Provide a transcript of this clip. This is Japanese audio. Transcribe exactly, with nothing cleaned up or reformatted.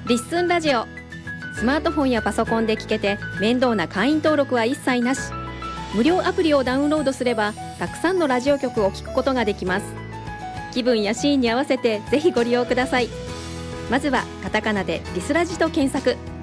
リッスンラジオ、スマートフォンやパソコンで聞けて面倒な会員登録は一切なし。無料アプリをダウンロードすればたくさんのラジオ局を聞くことができます。気分やシーンに合わせてぜひご利用ください。まずはカタカナでリスラジと検索。